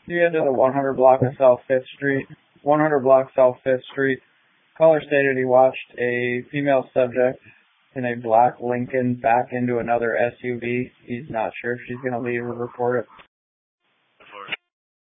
The end of the 100 block of South 5th Street. 100 block South 5th Street. Caller stated he watched a female subject in a black Lincoln back into another SUV. He's not sure if she's going to leave or report it.